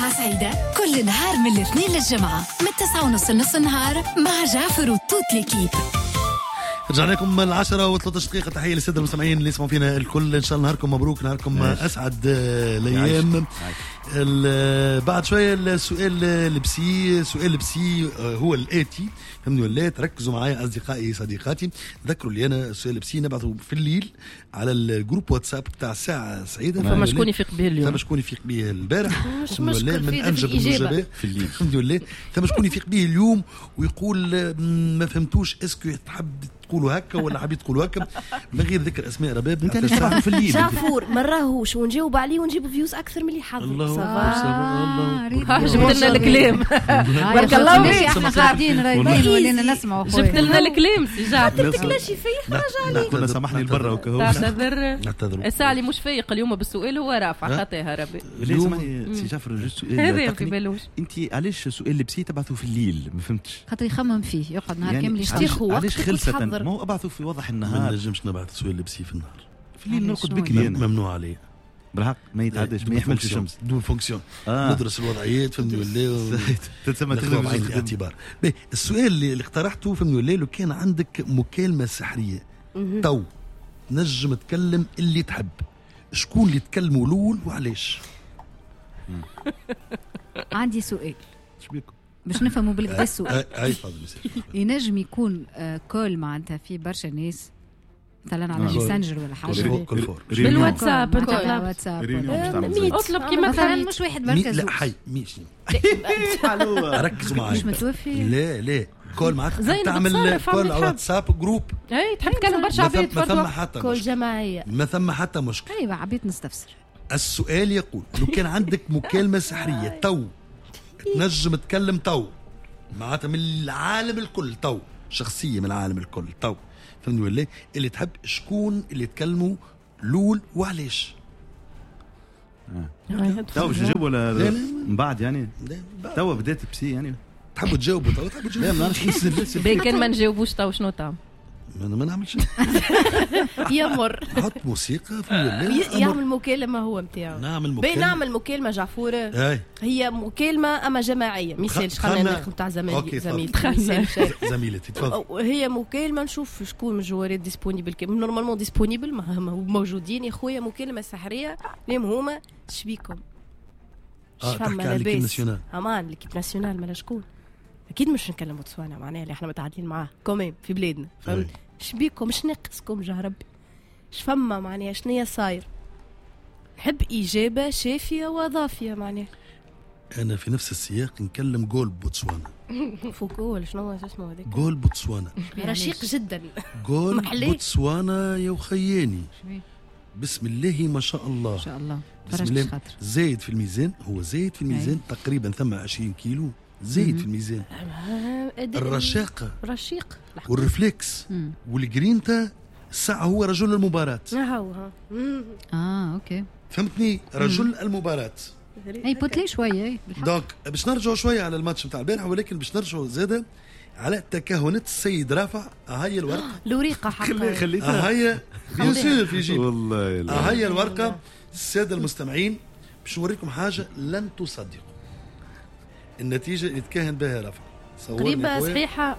جمعة سعيدة كل نهار من الاثنين للجمعة من 9:30 لنص النهار مع جعفر وتوت ليكيب. رجعنا لكم 10:13 تحية للسادة المستمعين اللي يسمعوا فينا الكل. إن شاء الله نهاركم مبروك، نهاركم أسعد الأيام. بعد شوية السؤال البسي هو الآتي، فهمني ولا تركزوا معايا أصدقائي صديقاتي. ذكروا لي أنا السؤال البسي نبعثوا في الليل على الجروب واتساب بتاع الساعة سعيدة. فما شكون يفيق به اليوم، فما شكون يفيق به البارح من أنجب المجابات في الليل الحمد لله. فما شكون يفيق به اليوم ويقول ما فهمتوش اسكو تحب تقولوا هكا ولا حبيت تقولوا هكا من غير ذكر اسماء رباب. انت اللي تعرف في الليل جعفور ما راهوش ونجاوب عليه ونجيب فيوز اكثر من اللي حظ. الله جبت لنا الكلام بارك الله فيك. احنا قاعدين رايقين ولينا نسمعوا. جبت لنا الكلام سي جعفر. تكلاشي فيه خرج عليك. كنا سامحني البرة وكهو. تعتذر الساعة اللي مش فايق اليوم بالسؤال هو رافع خطاها ربي. ليه سامحني سي جعفر جوست سؤال هذا في بالوش. انت علاش السؤال اللي بسي تبعثوا في الليل؟ ما فهمتش. خاطر يخمم فيه يقعد نهار يعني كامل يشتيخوا علاش خلصة ما هو ابعثوا في وضح ما النهار. نجمش نبعث السؤال اللي بسي في النهار في الليل نرقد بكري. ممنوع عليه بالحق ما يتعداش ما يحملش الشمس دون فونكسيون. ندرس الوضعيات فهمني ولا تسمى بعين الاعتبار. السؤال اللي اقترحته فهمني ولا لو كان عندك مكالمة سحرية تو نجم تكلم اللي تحب، شكون اللي تكلموا الأول وعلاش؟ عندي سؤال شبيكم باش نفهموا بالكدا السؤال. اي تفضل. ينجم يكون كول معناتها في برشا ناس مثلا على ماسنجر ولا حاجه بالواتساب انت واتساب اطلب كيما مثلا مش واحد بركه لا حي ماشي ركزوا معايا. مش متوفي لا كول معك تعمل كول على واتساب جروب. اي تحب تكلم برشا عباد ما ثم حتى كل جماعيه ما ثم حتى مشكل. ايوه عبيت نستفسر. السؤال يقول لو كان عندك مكالمة سحرية تو تنجم تكلم تو معناتها من العالم الكل تو شخصية من العالم الكل تو فهمني ولا اللي تحب شكون اللي تكلموا لول وعلاش؟ تو باش نجاوب ولا من بعد يعني تو بدات بسي يعني تحبوا تجاوبوا تو تحبوا لا ما نعرفش كان ما نجاوبوش تو شنو تعمل؟ ما نعملش يمر حط موسيقى يعمل مكالمة هو متاعو. نعمل مكالمة جعفورة. هي مكالمة أما جماعية مثالش خلينا ناخذ تاع زميلتي تفضل. هي مكالمة نشوف شكون من الجوارات ديسبونيبل نورمالمون ديسبونيبل موجودين يا خويا. مكالمة سحرية ليهم هما شبيكم تحكي على الكيب ناسيونال. أمان الكيب ناسيونال مالا شكون أكيد مش نكلم بوتسوانا معناها اللي احنا متعادلين معاه كومين في بلادنا فهمت شبيكم مش ناقصكم جا ربي شفما معناها شنيا صاير. نحب إجابة شافية وضافية معناها. أنا في نفس السياق نكلم جول بوتسوانا. فوكول شنو اسمه هذاك؟ جول بوتسوانا رشيق جدا. جول بوتسوانا يا خياني بسم الله ما شاء الله ما شاء الله بسم الله زايد في الميزان. هو زايد في الميزان تقريبا ثم 20 كيلو زايد في الميزان. الرشاقة رشيق والرفلكس والجرينتا الساعة هو رجل المباراة. اوكي فهمتني رجل المباراة. اي بوتلي شوية دونك باش نرجعوا شوية على الماتش نتاع البارح ولكن باش نرجعوا زادة على تكهنات السيد رافع. هاي الورقة الورقة حقا خليتها هاي بيصير في جيب والله هاي الورقة. السادة المستمعين باش نوريكم حاجة لن تصدقوا النتيجة اللي تكهن بها رافع. قريبة صحيحة.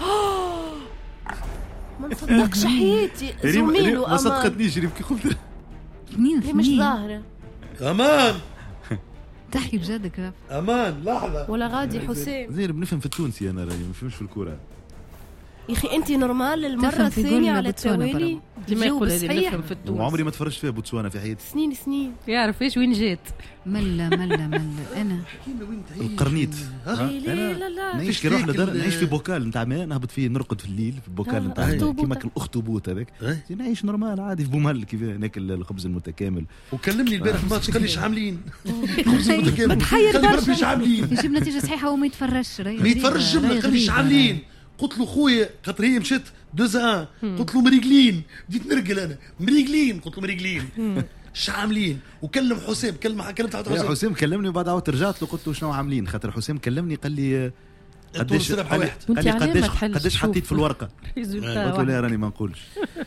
ما نصدقش حياتي زميل وأمان. ما صدقتنيش ريم كي قلت اثنين مش ظاهرة. أمان تحكي بجدك رافع. أمان لحظة ولا غادي حسين زين بنفهم في التونسي أنا راهي ما نفهمش في الكورة يا أخي أنت نورمال المرة الثانية على التوالي لما يقول هذه نفهم في التونس. وعمري ما تفرجت فيها بوتسوانا في حياتي سنين يعرف ايش وين جات. ملا أنا القرنيت لا نعيش كي نروح لدار نعيش في بوكال نتاع ماء نهبط فيه نرقد في الليل في البوكال نتاع كيما الأخطبوط هذاك نعيش نورمال عادي في بومهل كيف ناكل الخبز المتكامل. وكلمني البارح في الماتش قال لي ايش عاملين خبز المتكامل قال لي بربي ايش عاملين يجيب نتيجة صحيحة وما يتفرجش ما يتفرجش جملة قال لي ايش عاملين. قلت له خويا خاطر هي مشيت 2-1 قلت له مريقلين بديت نرقل انا مريقلين قلت له مريقلين ايش عاملين. وكلم حسام كلمت حسام كلمني وبعد عاودت رجعت له قلت له شنو عاملين خاطر حسام كلمني قال لي قداش حطيت في الورقه قلت له لا راني ما نقولش.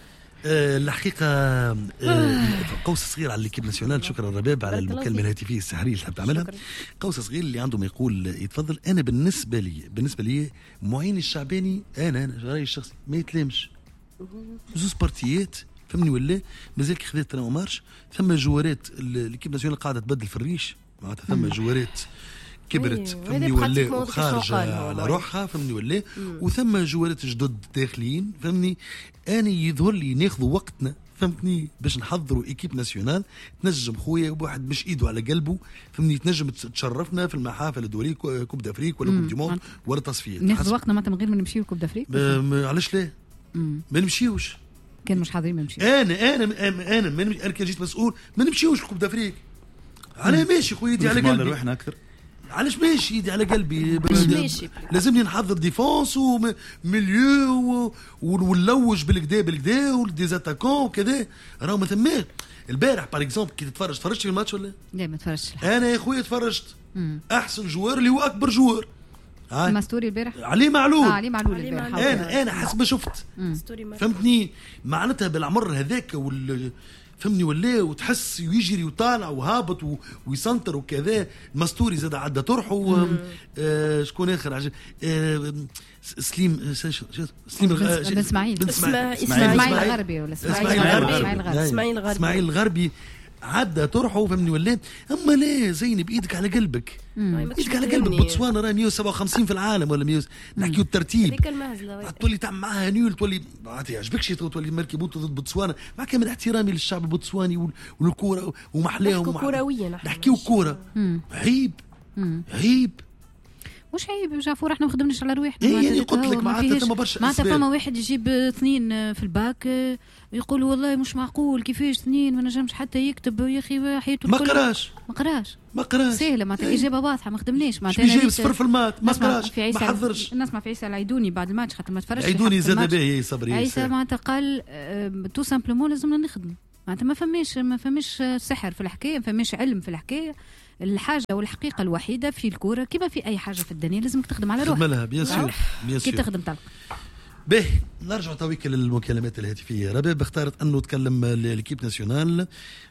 الحقيقة قوس صغير على الكيب ناسيونال. شكرا رباب على المكالمة الهاتفية السحرية اللي تحب تعملها. قوس صغير اللي عنده ما يقول يتفضل. أنا بالنسبة لي معين الشعباني أنا رأيي الشخصي ما يتلامش زوز بارتيات فهمني ولا مازال كي خذيت انا مارش. ثم جوارات الكيب ناسيونال قاعده تبدل في الريش معناتها. ثم جوارات كبرت فهمني ولا وخارجه على روحها فهمني ولا. وثم جوارات جدد داخلين فهمني. انا يظهر لي ناخذوا وقتنا فهمتني باش نحضروا ايكيب ناسيونال تنجم خويا واحد مش ايده على قلبه فهمني تنجم تشرفنا في المحافل الدوليه كوب دافريك ولا كوب دي موند ولا تصفيات. ناخذ وقتنا ما من غير ما نمشيو لكوب دافريك. علاش لا ما نمشيوش كان مش حاضرين ما نمشيوش. انا كان جيت مسؤول ما نمشيوش لكوب دافريك. على ماشي خويا يدي على قلبي روحنا اكثر. علاش ماشي يدي على قلبي لازمني نحضر ديفونس وميليو ونلوج بالكدا والديزاتاكون وكذا. راهو ما ثماش. البارح بار اكزومبل كي تفرجت في الماتش ولا لا ما تفرجتش. انا يا خويا تفرجت. احسن جوار اللي هو اكبر جوار ماستوري البارح علي معلول. علي معلول البارح. انا حسب ما شفت فهمتني معناتها بالعمر هذاك فهمني ولا وتحس يجري وطالع وهابط ويسنتر وكذا. ماستوري زاد عدى طرحه. شكون اخر سليم بن اسماعيل الغربي ولا اسماعيل الغربي عدى طرحه فهمني ولا. اما لا زينب ايدك على قلبك. ايدك على قلبك. بوتسوانا راه 157 في العالم ولا 100 نحكيو الترتيب. تولي تعمل معاها نيول تولي ما تعجبكش تولي مركبوت ضد بوتسوانا مع كامل احترامي للشعب البوتسواني والكوره ومحلاهم كرويا نحكيو كوره. عيب مش عيب جعفور احنا ما خدمناش على رواحنا. يعني قلت لك معناتها برشا معناتها فما واحد يجيب 2 في الباك يقول والله مش معقول كيفاش 2 ما نجمش حتى يكتب يا اخي حياته ما قراش سهله معناتها الاجابه واضحه ما خدمناش معناتها جايب صفر في المات ما قراش ما حضرش. نسمع في عيسى العيدوني بعد الماتش خاطر ما تفرجش. عيدوني زاد باهي صبري عيسى معناتها قال تو سامبلومون لازمنا نخدم معناتها ما فماش سحر في الحكايه ما فماش علم في الحكايه. الحاجه والحقيقه الوحيده في الكوره كما في اي حاجه في الدنيا لازمك تخدم على روحك. تخدم بيان سور كي تخدم طلق. باهي نرجع تويك للمكالمات الهاتفيه. رباب اختارت انه تكلم للكيب ناسيونال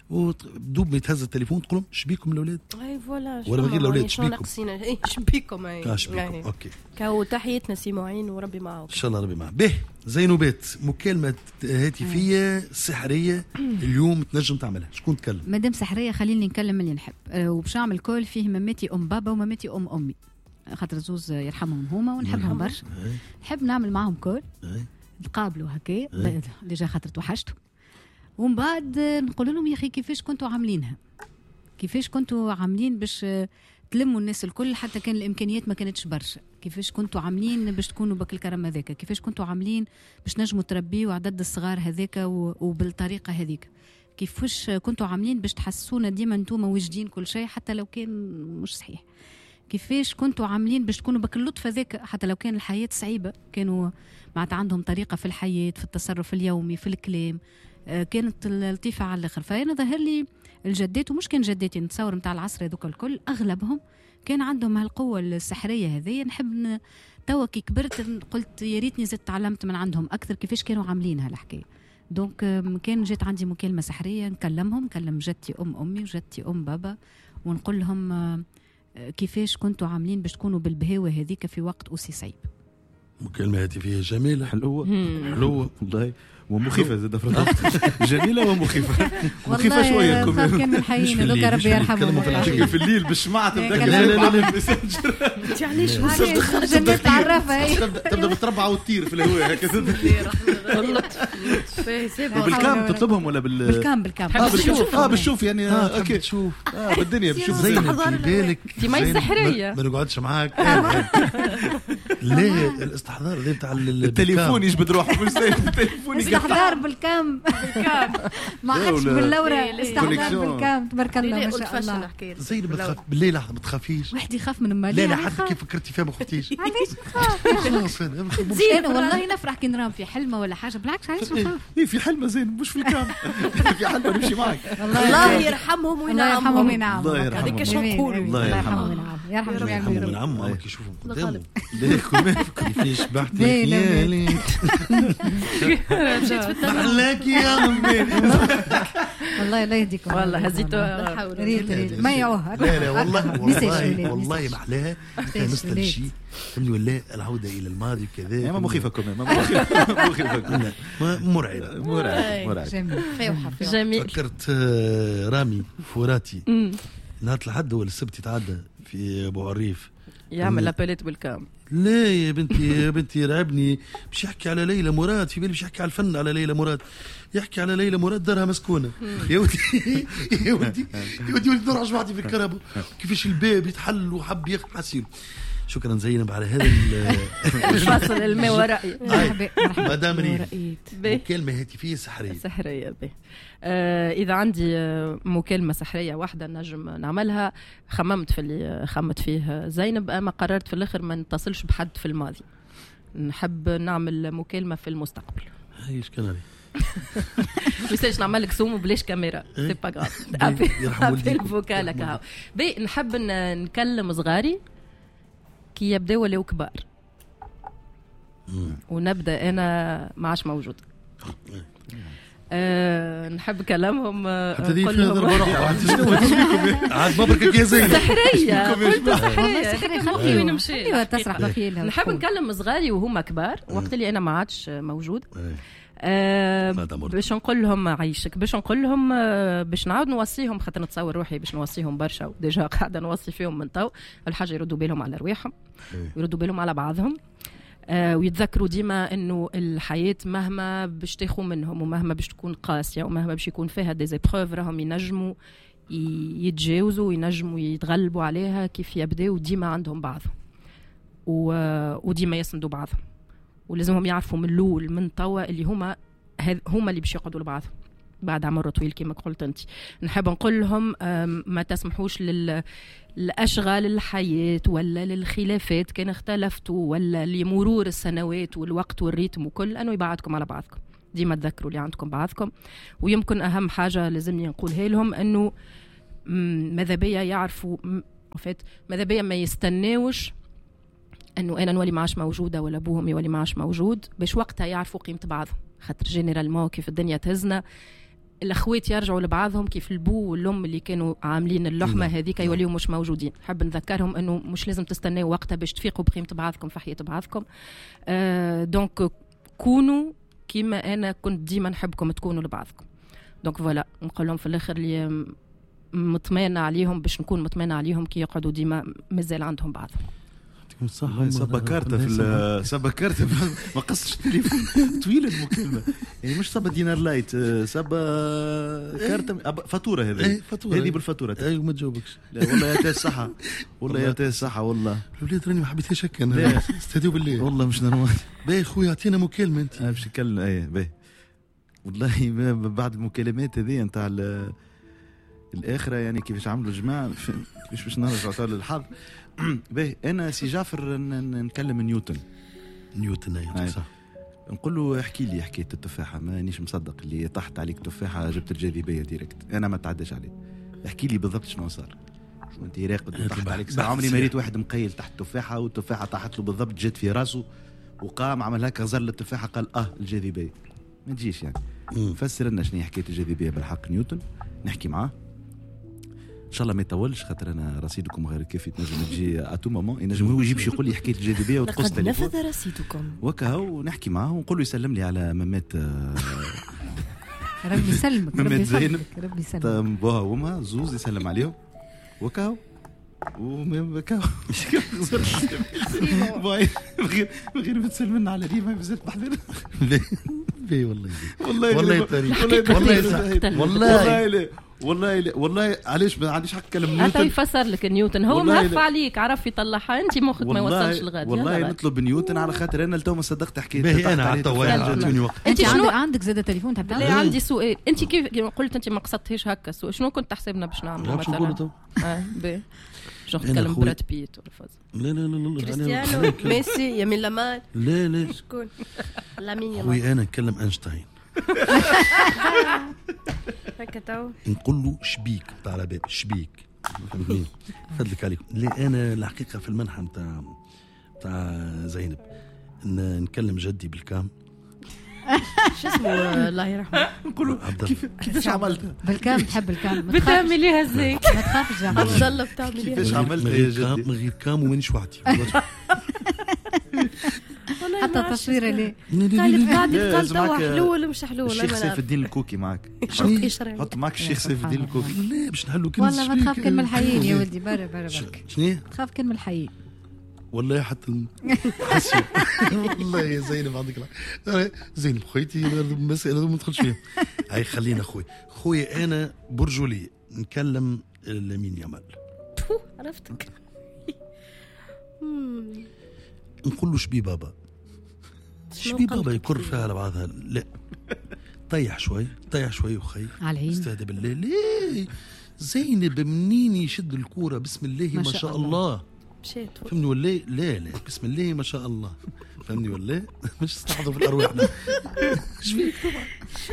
ودوب ما يتهز التليفون تقول لهم شبيكم الاولاد. اي فوالا ولا من غير الاولاد شبيكم. شبيكم شبيكم اوكي. كاو تحياتنا سي معين وربي معاه ان شاء الله ربي معاه. باهي زينوبات مكالمه هاتفيه سحريه اليوم تنجم تعملها. شكون تكلم؟ مادام سحريه خليني نكلم اللي نحب وباش نعمل كول فيه مامتي بابا ومامتي امي خاطر زوز يرحمهم هما ونحبهم برشا. نحب نعمل معهم كول نقابلوا هكا ديجا خاطر توحشتوا ومن بعد نقول لهم يا اخي كيفاش كنتوا عاملينها كيفاش كنتوا عاملين باش تلموا الناس الكل حتى كان الامكانيات ما كانتش برشا. كيفاش كنتوا عاملين باش تكونوا بك الكرم هذاك. كيفاش كنتوا عاملين باش نجموا تربيوا عدد الصغار هذاك وبالطريقه هذيك. كيفاش كنتوا عاملين باش تحسونا ديما انتم واجدين كل شيء حتى لو كان مش صحيح. كيفاش كنتوا عاملين باش تكونوا بك اللطف هذاك حتى لو كان الحياة صعيبة. كانوا معناتها عندهم طريقة في الحياة في التصرف اليومي في الكلام كانت لطيفة على الآخر. فأنا ظهر لي الجدات ومش كان جداتي نتصور متاع العصر هذوك الكل أغلبهم كان عندهم هالقوة السحرية هذه. نحب توا كي كبرت قلت يا ريتني زدت تعلمت من عندهم أكثر كيفاش كانوا عاملين هالحكاية. دونك كان جات عندي مكالمة سحرية نكلم جدتي أمي وجدتي بابا ونقول لهم كيفاش كنتوا عاملين باش تكونوا بالبهاوة هذيك في وقت أوسي صعيب. مكالمة هاتفية جميلة حلوة والله ومخيفة زادة في الضغط. جميلة ومخيفة مخيفة شوية كان من الحيين هذوك ربي يرحمهم في الليل بالشمعة لا علاش جنات العرافة تبدأ بتربع وتطير في الهواء هكذا. بالكام تطلبهم ولا بالكام بالشوف يعني اوكي شوف بالدنيا بشوف زينب في بالك دي ما سحرية ما نقعدش معاك. ليه الاستحضار ذي بتاع التليفون يجبد روحه مش زي التليفون استحضار بالكام ما عادش باللورة استحضار بالكام تبارك الله ما شاء الله. زينب بالليل ما تخافيش واحد يخاف من المال. لا حتى كيف فكرتي فيها ما خفتيش. علاش نخاف؟ انا والله نفرح كي نرام في حلمة ولا ولا حاجه، بالعكس علاش نخاف؟ في حلمه زين مش في الكام. في حلمه نمشي معك. الله يرحمهم وينعمهم. هذيك اش نقولوا. الله يرحمهم وينعمهم. يرحمهم من عمه كي يشوفهم قدامه ليكم كيفاش بحت ليالي محلاك يا امي. والله لا يهديكم. والله هزيتوا ريت ما يعوها. لا والله محلاها نوستالجي فهمني ولا العوده الى الماضي كذا. ما مخيفكم مخيفكم مرعب. جميل. فكرت رامي فوراتي نهار الحد ولا السبت يتعدى في ابو عريف يعمل لابيليت بالكام. لا يا بنتي رعبني. باش يحكي على ليلى مراد في بالي باش يحكي على الفن على ليلى مراد. يحكي على ليلى مراد دارها مسكونه. يا ودي نرعش بعضي في الكهرباء كيفاش الباب يتحل وحب يحسيل. شكرا زينب على هذا الفصل الماورائي. مدام ريم مكالمة هاتفية سحرية به. إذا عندي مكالمة سحرية واحدة نجم نعملها. خممت في اللي خمت فيه زينب، أما قررت في الآخر ما نتصلش بحد في الماضي، نحب نعمل مكالمة في المستقبل. ايش كان علي بيساش نعمل لك سوم بلاش كاميرا سي با غاف ابي الفوكالة كهو بي. نحب نكلم صغاري كي يبداو ولاو كبار ونبدا انا ما عادش موجود. نحب كلامهم عاد مبرك يا زين سحريه سحريه خلقي وين مشي تسرح بخيلها. نحب نكلم صغاري وهما كبار وقت اللي انا ما عادش موجود. باش نقول لهم عيشك، باش نقول لهم باش نعاود نوصيهم، خاطر نتصور روحي باش نوصيهم برشا وديجا قاعده نوصي فيهم من تو. الحاجه يردوا بالهم على رواحهم ويردوا بالهم على بعضهم، ويتذكروا ديما انه الحياه مهما باش تاخذ منهم ومهما باش تكون قاسيه ومهما باش يكون فيها دي زيبروف راهم ينجموا يتجاوزوا وينجموا يتغلبوا عليها كيف يبداوا ديما عندهم بعضهم وديما يسندوا بعضهم. ولازمهم يعرفوا من الاول من توا اللي هما اللي باش يقعدوا لبعضهم بعد عمر طويل كما قلت انت. نحب نقول لهم ما تسمحوش لأشغال الحياة ولا للخلافات كان اختلفتوا ولا لمرور السنوات والوقت والريتم وكل انه يبعدكم على بعضكم. ديما تذكروا اللي عندكم بعضكم. ويمكن اهم حاجة لازمني نقولها لهم انه ماذا بيا يعرفوا ماذا بيا ما يستناوش انه انا نولي معاش موجوده ولا ابوهم يولي معاش موجود باش وقتها يعرفوا قيمه بعضهم. خاطر جينيرالمون كيف الدنيا تهزنا الاخوات يرجعوا لبعضهم كيف البو والام اللي كانوا عاملين اللحمه هذيك يوليوا مش موجودين. حب نذكرهم انه مش لازم تستناوا وقتها باش تفيقوا بقيمه بعضكم في حياه بعضكم. دونك كونوا كيما انا كنت ديما نحبكم تكونوا لبعضكم. دونك فوالا نقول لهم في الاخر اللي مطمئنه عليهم باش نكون مطمئنه عليهم كي يقعدوا ديما مازال عندهم بعضهم. صح سبكرت سبكرت ما قصتش التليفون طويل المكالمه يعني مش صبا دينار لايت كارت فاتوره هذه بالفاتوره ما تجاوبكش. لا والله يا تاع الصحه والله يا تاع الصحه والله الولاد راني ما حبيتهاش هكا انا استهدوا بالله والله مش نورمال. باهي خويا اعطينا مكالمه انت باش نكلم باهي والله بعد المكالمات هذه نتاع الاخره يعني كيفاش عملوا الجماعه كيفاش باش نرجعوا للحظ. باهي انا سي جعفر نكلم نيوتن صح نقول له احكي لي حكايه التفاحه مانيش مصدق اللي طاحت عليك تفاحه جبت الجاذبيه ديريكت انا ما تعداش عليه. احكي لي بالضبط شنو صار شو انت راقد طاحت عليك ساعه. عمري ما ريت واحد مقيل تحت التفاحه والتفاحه طاحت له بالضبط جات في راسه وقام عمل هكا غزر التفاحه قال الجاذبيه ما تجيش يعني. فسر لنا شنو هي حكايه الجاذبيه بالحق نيوتن نحكي معاه ان شاء الله ما يطولش خاطر انا رصيدكم غير كافي تنجم تجي اتو مومون ينجم هو يجيب يقول لي حكايه الجاذبيه وتقص التليفون نفذ رصيدكم وكا ونحكي معاه ونقول له يسلم لي على ممات ربي يسلمك ممات زينب ربي يسلمك بوها وما زوز يسلم عليهم وكا وكا غير بتسلم لنا على ريما بزاف بحذر بي والله علاش ما عنديش حق كلام نيوتن. حتى يفسر لك نيوتن هو مهف عليك عرف يطلعها انت مخك ما يوصلش لغادي. والله نطلب نيوتن على خاطر انا لتو ما صدقت حكيت. باهي انا على تو انت شنو عندك زاد تليفون تبع؟ لا عندي سؤال. انت كيف قلت انت ما قصدتيش هكا السؤال شنو كنت تحسبنا باش نعمل مثلا؟ باهي شو تكلم براد بيت ولا فاز. لا لا لا كريستيانو ميسي يمين لامال لا لا شكون لامين يامال خويا انا نكلم اينشتاين هكا تو نقول له شبيك تاع على باب شبيك فهمتني فضلك عليكم. لا انا الحقيقه في المنحه نتاع زينب نكلم جدي بالكام شو اسمه الله يرحمه نقولوا كيفاش عملتها بالكام تحب الكام بتعمل ليها ازاي ما تخافش زعما عبد الله بتعمل ايه كيفاش عملتها يا جدي من غير كام ومانيش وحدي حتى تصويره ليه قال توا حلول مش حلول الشيخ سيف الدين الكوكي معك حط معك الشيخ سيف الدين الكوكي لا باش نحلوا كلمه والله ما تخاف كلمة الحيين يا ولدي برا برك شنو تخاف كلمة الحيين والله حتى حسي والله يا زينب عندك زينب خويتي مسألة ما ندخلش فيها. هاي خلينا خويا انا برجولي نكلم لامين يامال عرفتك نقول له شبي بابا يكر فيها على بعضها. لا طيح شوي وخي على العين استهدى بالله. ليه زينب منين يشد الكورة بسم الله ما شاء الله مشيت فهمني ولا لا بسم الله ما شاء الله فهمني ولا مش استحضر في الأرواح شبيك طبعا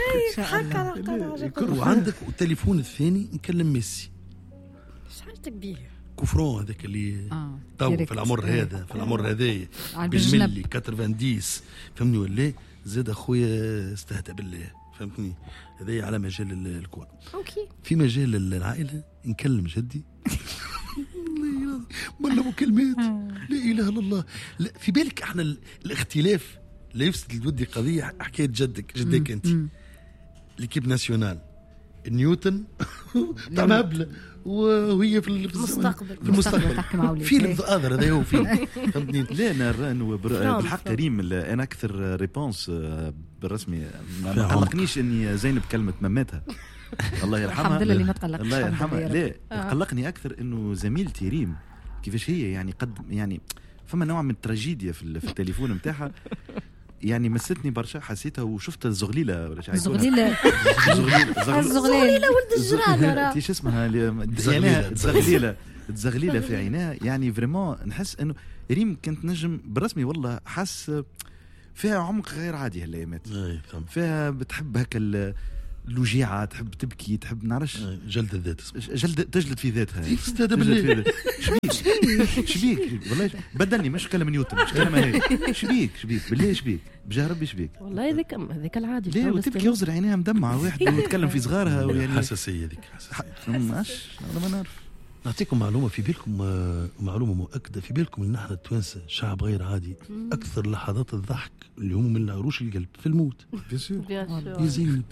حكا وعندك التليفون الثاني نكلم ميسي شحالتك بيه كفرون هذاك اللي تو في العمر هذا في العمر هذايا بالملي 90 فهمني ولا زاد اخويا استهدى بالله فهمتني. هذايا على مجال الكورة. اوكي في مجال العائلة نكلم جدي ولا مكالمات لا اله الا الله. لا في بالك احنا الاختلاف لا يفسد الودي قضية. حكاية جدك انت ليكيب ناسيونال نيوتن تاع مهبله وهي في المستقبل فيلم ذا هذا هو فيلم فهمتني. لا انا بالحق كريم انا اكثر ريبونس بالرسمي ما قلقنيش اني زينب كلمه مماتها الله يرحمها الحمد لله اللي ما تقلقش الله يرحمها. لا قلقني اكثر انه زميلتي ريم كيفاش هي يعني قد يعني فما نوع من التراجيديا في التليفون نتاعها يعني مستني برشا حسيتها وشفت الزغليله ولا شيء الزغليله ولد الجيران راه ايش اسمها الزغليله في عينها يعني فريمون نحس انه ريم كانت نجم بالرسمي والله حس فيها عمق غير عادي هالايامات فيها بتحب هكا الوجيعه تحب تبكي تحب نعرفش جلد الذات تجلد في ذاتها استهدى بالله شبيك والله بدلني مش كلام نيوتن مش كلام هيك شبيك بالله شبيك بجاه ربي شبيك والله هذيك العادي ليه وتبكي يوزر عينيها مدمعه واحد ويتكلم في صغارها ويعني حساسيه ذيك ماش انا ما نعرف. نعطيكم معلومه في بالكم معلومه مؤكده في بالكم ان احنا التوانسه شعب غير عادي. اكثر لحظات الضحك اللي هم من عروش القلب في الموت يا زينب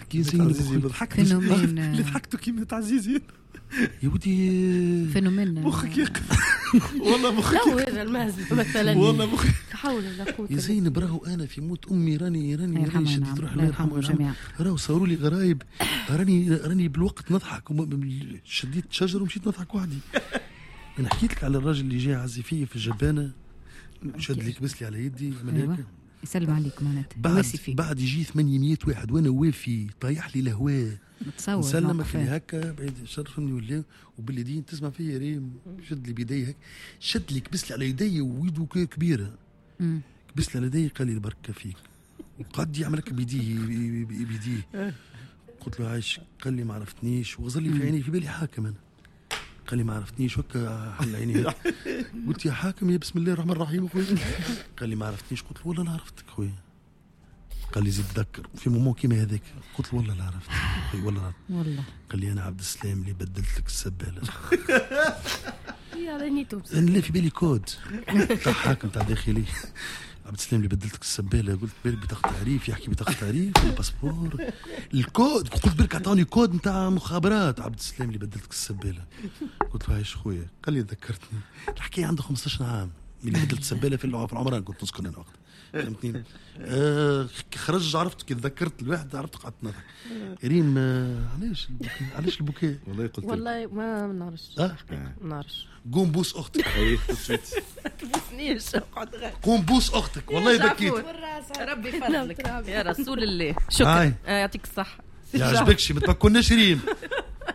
اللي ضحكتوا كيما تعزيزين يا ودي فينومين مخك يقف والله مخك لا المهزة مثلا والله مخك حول لا قوة يا زينب راهو انا في موت امي راني يرحمها تروح الله يرحمها جميعا راهو صاروا لي غرايب راني بالوقت نضحك شديت شجر ومشيت نضحك وحدي. انا حكيت لك على الراجل اللي جاي عزي فيا في الجبانه شد لي كبس لي على يدي أيوة. يسلم عليك معناتها بعد يجي 800 واحد وانا وافي طايح لي الهواء نسلم في هكا بعيد شرفني ولا وباليدين تسمع فيا ريم شد لي بيدي هيك شد لي كبس لي على يدي ويده كبيره كبس لي على يدي قال لي البركه فيك وقعد يعمل لك بيديه قلت له عايش قال لي ما عرفتنيش وغزر لي في عيني في بالي حاكم انا قال لي ما عرفتنيش وكا حل عيني قلت يا حاكم يا بسم الله الرحمن الرحيم اخوي قال لي ما عرفتنيش قلت له والله لا عرفتك اخوي قال لي زيد تذكر في مومون كيما هذاك قلت له والله لا عرفت والله قال لي انا عبد السلام اللي بدلت لك السباله يا رانيتو لا في بالي كود تاع حاكم تاع داخلي عبد السلام اللي بدلتك السباله قلت بالي بطاقه تعريف يحكي بطاقه تعريف الباسبور الكود قلت بالك عطاني كود نتاع مخابرات عبد السلام اللي بدلتك السباله قلت له عايش خويا قال لي ذكرتني الحكايه عنده 15 عام اللي بدلت السباله في العمران كنت نسكن انا وقت فهمتني خرج عرفت كي تذكرت الواحد عرفت قعدت نضحك ريم علاش البكاء والله ما نعرفش ما نعرفش قوم بوس اختك تبوسنيش اقعد غير قوم بوس اختك والله بكيت ربي يفضلك يا رسول الله شكرا يعطيك الصحه يعجبكش ما تبكوناش ريم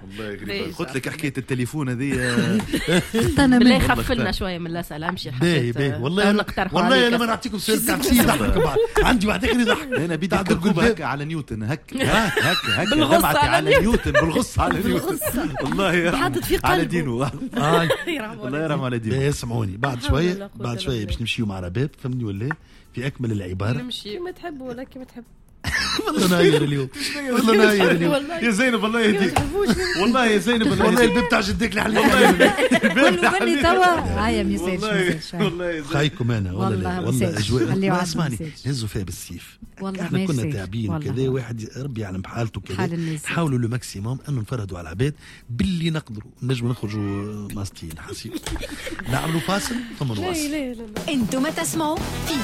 والله قلت لك حكايه التليفون هذه بالله يخفلنا شويه من الاسئله امشي باهي والله انا ما نعطيكم سؤال تاع بسيط عندي واحد اخر يضحك انا بدي هكا على نيوتن هكا دمعتي على نيوتن بالغص على نيوتن والله حاطط في قلبه على دينه الله يرحم على دينه. اسمعوني بعد شويه باش نمشيو مع رباب فهمني ولا في اكمل العباره نمشي ما تحب ولا كي ما تحب والله ناير اليوم والله ناير اليوم يا زينب الله يهديك والله يا زينب والله الباب تاع جدك اللي حليت والله توا هيا ميساج والله خايكم انا والله اجواء اسمعني هزوا فيها بالسيف والله احنا كنا تعبين وكذا واحد ربي يعلم حالته كذا نحاولوا لو ماكسيموم انه نفردوا على العباد باللي نقدروا نجموا نخرجوا ماستين حسيت نعملوا فاصل ثم نواصل. انتم تسمعوا في